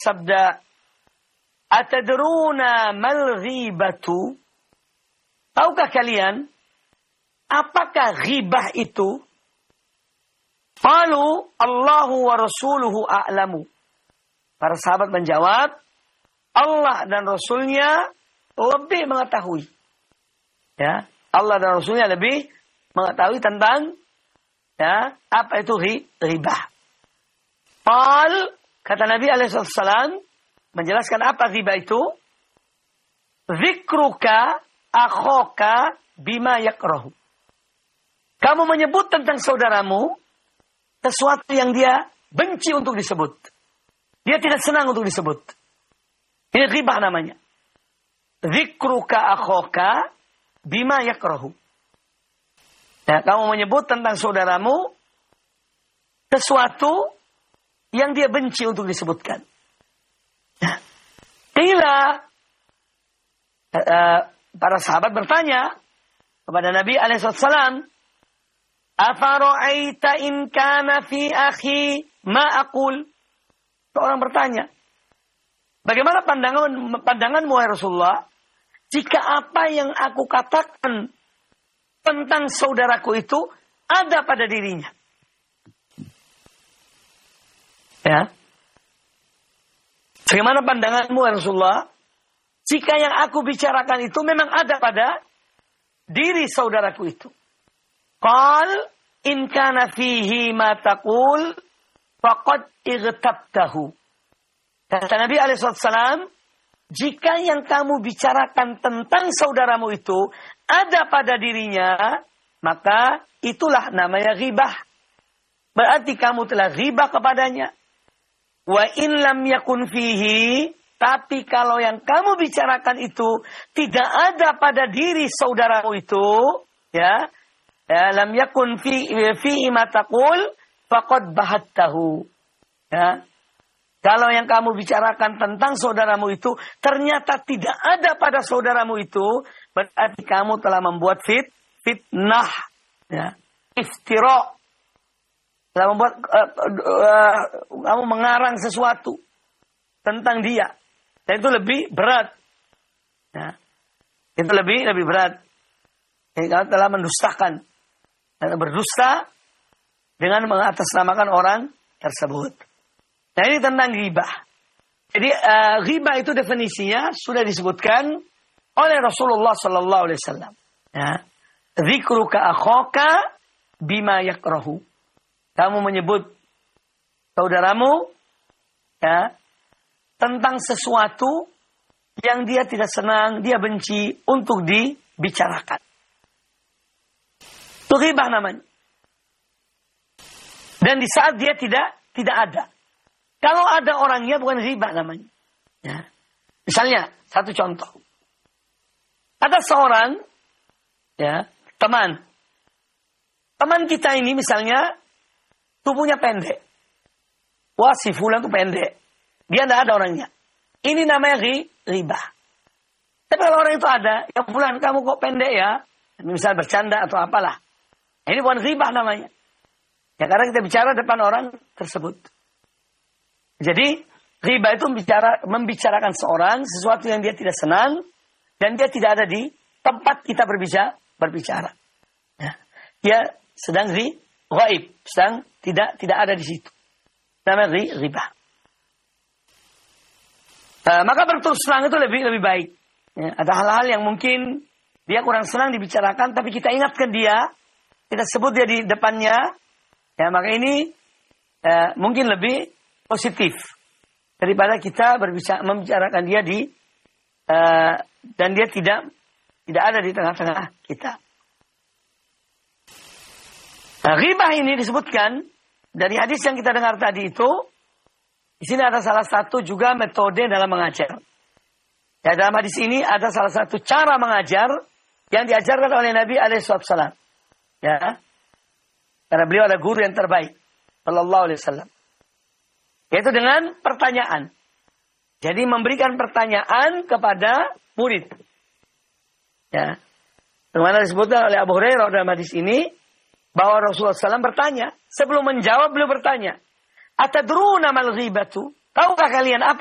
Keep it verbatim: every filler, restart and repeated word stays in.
bersabda, "Atadruna mal ghibatu?" Tahukah kalian apakah ghibah itu? Qalu Allahu wa rasuluhu a'lamu. Para sahabat menjawab, Allah dan Rasulnya lebih mengetahui. Ya, Allah dan Rasulnya lebih mengetahui tentang ya, apa itu ghibah. Qal, kata Nabi alaihi wasallam menjelaskan apa ghibah itu. Zikruka akhaka bima yakrahu. Kamu menyebut tentang saudaramu sesuatu yang dia benci untuk disebut. Dia tidak senang untuk disebut. Ini ghibah namanya. Zikruka akhaka bima yakrahu. Ya, kamu menyebut tentang saudaramu sesuatu yang dia benci untuk disebutkan. Ya. Qila, uh, para sahabat bertanya kepada Nabi alaihi wasallam, "Afara'aita in kana fi akhi ma aqul?" Seorang bertanya, bagaimana pandangan pandanganmu ya Rasulullah jika apa yang aku katakan tentang saudaraku itu ada pada dirinya? Ya. Bagaimana pandanganmu ya Rasulullah jika yang aku bicarakan itu memang ada pada diri saudaraku itu? Qal in kana fihi ma taqul faqad igtabtahu. Kata Nabi alaihi wasallam, jika yang kamu bicarakan tentang saudaramu itu ada pada dirinya, maka itulah namanya ghibah. Berarti kamu telah ghibah kepadanya. Wa in lam yakun fihi, tapi kalau yang kamu bicarakan itu tidak ada pada diri saudaramu itu, ya, ya lam yakun fi fi ma taqul faqad bahattahu. Ya. Kalau yang kamu bicarakan tentang saudaramu itu ternyata tidak ada pada saudaramu itu, berarti kamu telah membuat fit fitnah, ya, iftira. Telah membuat uh, uh, kamu mengarang sesuatu tentang dia. Dan itu lebih berat. Ya. Itu lebih lebih berat. Jadi kamu telah mendustakan. Dan berdusta dengan mengatasnamakan orang tersebut. Nah ini tentang ghibah. Jadi uh, ghibah itu definisinya sudah disebutkan oleh Rasulullah Sallallahu Alaihi Wasallam. Ya. Zikruka akhaka bima yakrahu. Kamu menyebut saudaramu ya tentang sesuatu yang dia tidak senang, dia benci untuk dibicarakan. Itu ghibah namanya. Dan di saat dia tidak tidak ada. Kalau ada orangnya bukan ghibah namanya. Ya. Misalnya, satu contoh. Ada seorang ya, teman. Teman kita ini misalnya tubuhnya pendek. Wah, si fulan itu pendek. Dia tidak ada orangnya. Ini namanya ghibah. Tapi kalau orang itu ada, ya fulan kamu kok pendek ya? Misal bercanda atau apalah. Ini bukan ghibah namanya. Ya karena kita bicara depan orang tersebut. Jadi ghibah itu membicara, membicarakan seorang sesuatu yang dia tidak senang dan dia tidak ada di tempat kita berbicara. berbicara. Ya. Dia sedang ghaib, sedang tidak tidak ada di situ. Namanya ghibah. Uh, maka berterus terang itu lebih lebih baik. Ya, ada hal-hal yang mungkin dia kurang senang dibicarakan, tapi kita ingatkan dia, kita sebut dia di depannya. Ya, maka ini uh, mungkin lebih positif daripada kita berbicara membicarakan dia di uh, dan dia tidak tidak ada di tengah-tengah kita. Nah, ghibah ini disebutkan dari hadis yang kita dengar tadi itu. Di sini ada salah satu juga metode dalam mengajar. Ya, dalam hadis ini ada salah satu cara mengajar yang diajarkan oleh Nabi alaihi wasallam. Ya, karena beliau adalah guru yang terbaik, sallallahu alaihi wasallam. Yaitu dengan pertanyaan. Jadi memberikan pertanyaan kepada murid. Ya. Bagaimana disebutkan oleh Abu Hurairah dalam hadis ini, bahwa Rasulullah shallallahu alaihi wasallam bertanya. Sebelum menjawab, beliau bertanya, Atadruna mal ghibatu? Tahukah kalian apa